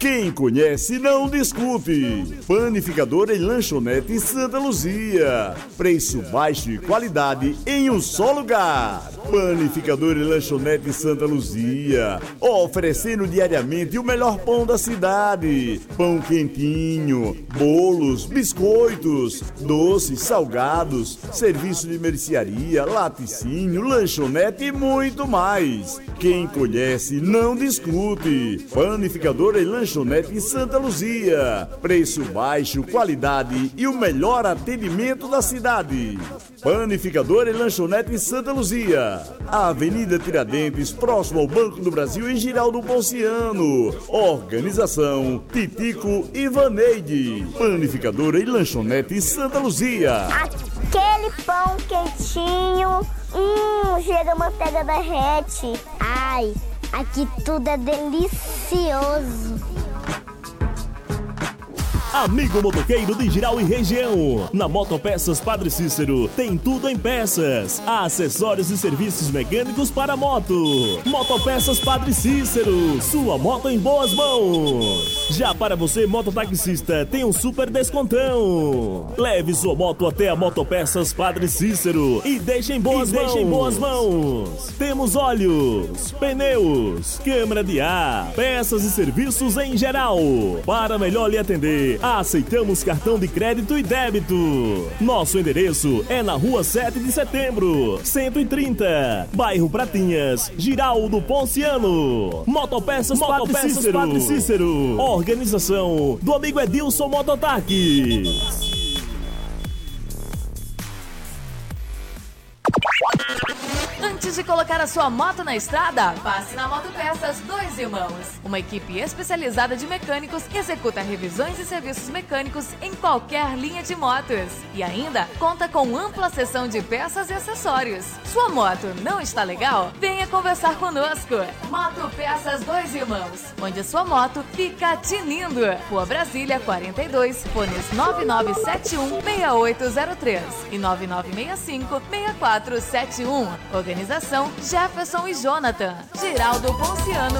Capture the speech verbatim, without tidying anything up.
Quem conhece não discute. Panificadora e lanchonete Santa Luzia. Preço baixo e qualidade em um só lugar. Panificadora e lanchonete Santa Luzia. Oferecendo diariamente o melhor pão da cidade. Pão quentinho, bolos, biscoitos, doces, salgados, serviço de mercearia, laticínio, lanchonete e muito mais. Quem conhece não discute. Panificadora e lanchonete Santa Luzia. Preço baixo, qualidade e o melhor atendimento da cidade. Panificadora e lanchonete Santa Luzia. Avenida Tiradentes, próximo ao Banco do Brasil, em Giraldo Ponciano. Organização Titico e Vaneide. Panificadora e lanchonete Santa Luzia. Aquele pão quentinho, hum, chega a manteiga derrete. Ai, aqui tudo é delicioso. Amigo motoqueiro de Giral e região, na Motopeças Padre Cícero tem tudo em peças, acessórios e serviços mecânicos para moto. Motopeças Padre Cícero, sua moto em boas mãos. Já para você mototaxista tem um super descontão. Leve sua moto até a Motopeças Padre Cícero e deixe em boas, mãos. Deixe em boas mãos. Temos óleos, pneus, câmara de ar, peças e serviços em geral. Para melhor lhe atender, aceitamos cartão de crédito e débito. Nosso endereço é na rua sete de setembro, cento e trinta, bairro Pratinhas, Giraldo Ponciano. Motopeças, Motopeças Padre Cícero. Padre Cícero. Organização do amigo Edilson Mototaques. Antes de colocar a sua moto na estrada, passe na Motopeças Dois Irmãos. Uma equipe especializada de mecânicos que executa revisões e serviços mecânicos em qualquer linha de motos. E ainda conta com ampla seção de peças e acessórios. Sua moto não está legal? Venha conversar conosco. Motopeças Dois Irmãos, onde sua moto fica tinindo. Rua Brasília quarenta e dois, fones nove nove sete um, seis oito zero três e nove nove seis cinco, seis quatro sete um. Organização Jefferson e Jonathan. Giraldo Ponciano,